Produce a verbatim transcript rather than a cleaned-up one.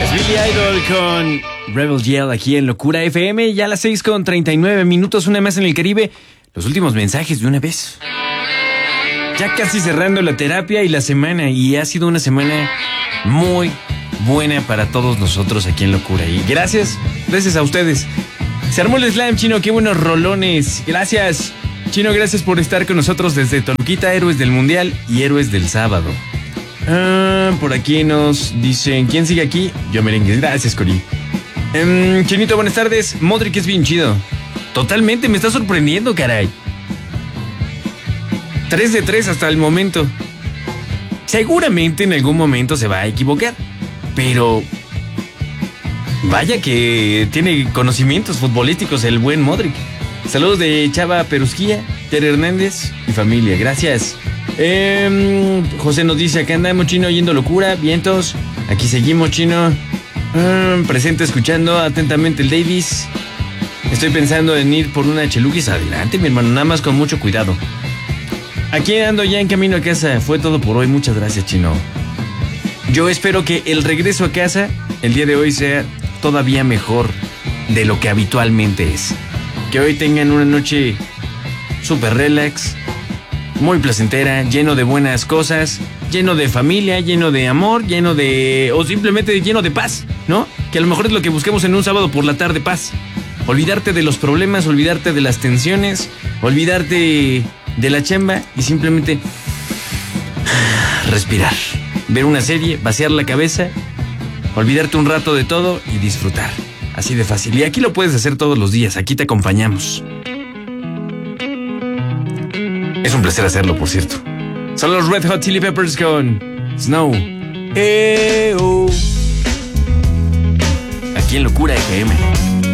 Es Billy Idol con Rebel Yell aquí en Locura F M. Ya a las seis con treinta y nueve minutos, una más en el Caribe. Los últimos mensajes de una vez. Ya casi cerrando la terapia y la semana. Y ha sido una semana muy buena para todos nosotros aquí en Locura. Y gracias, gracias a ustedes. Se armó el slam, Chino, qué buenos rolones. Gracias, Chino, gracias por estar con nosotros desde Toluquita, héroes del Mundial y héroes del sábado. Ah, por aquí nos dicen, ¿quién sigue aquí? Yo Merengues, gracias, Cori. Um, Chinito, buenas tardes. Modric es bien chido. Totalmente, me está sorprendiendo, caray. tres de tres hasta el momento. Seguramente en algún momento se va a equivocar, pero vaya que tiene conocimientos futbolísticos el buen Modric. Saludos de Chava Perusquía, Tere Hernández y familia, gracias. Eh, José nos dice, acá andamos, Chino, oyendo Locura, vientos. Aquí seguimos, Chino. Eh, presente, escuchando atentamente el Davis. Estoy pensando en ir por una cheluquis. Adelante, mi hermano, nada más con mucho cuidado. Aquí ando ya en camino a casa. Fue todo por hoy, muchas gracias, Chino. Yo espero que el regreso a casa el día de hoy sea todavía mejor de lo que habitualmente es. Que hoy tengan una noche súper relax, muy placentera, lleno de buenas cosas, lleno de familia, lleno de amor, lleno de... o simplemente lleno de paz, ¿no? Que a lo mejor es lo que busquemos en un sábado por la tarde, paz. Olvidarte de los problemas, olvidarte de las tensiones, olvidarte de la chamba y simplemente respirar. Ver una serie, vaciar la cabeza, olvidarte un rato de todo y disfrutar. Así de fácil. Y aquí lo puedes hacer todos los días, aquí te acompañamos. Es un placer hacerlo, por cierto. Son los Red Hot Chili Peppers con Snow. Eh, oh. Aquí en Locura F M.